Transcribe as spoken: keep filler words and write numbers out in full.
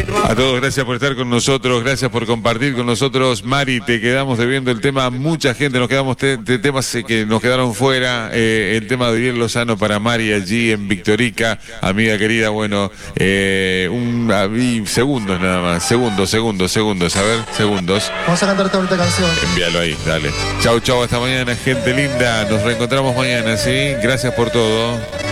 A todos, gracias por estar con nosotros, gracias por compartir con nosotros. Mari, te quedamos debiendo el tema, mucha gente, nos quedamos de temas que nos quedaron fuera, eh, el tema de Ariel Lozano para Mari allí en Victorica, amiga querida, bueno, eh, un, y segundos nada más, segundos, segundos, segundos, a ver, segundos. Vamos a cantar esta bonita canción. Envíalo ahí, dale. Chau, chau, hasta mañana, gente linda, nos reencontramos mañana, ¿sí? Gracias por todo.